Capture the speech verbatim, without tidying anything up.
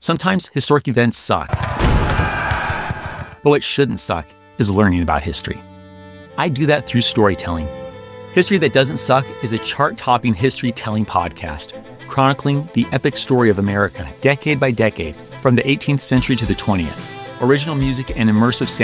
Sometimes historic events suck. But what shouldn't suck is learning about history. I do that through storytelling. History That Doesn't Suck is a chart-topping history-telling podcast, chronicling the epic story of America, decade by decade, from the eighteenth century to the twentieth. Original music and immersive sound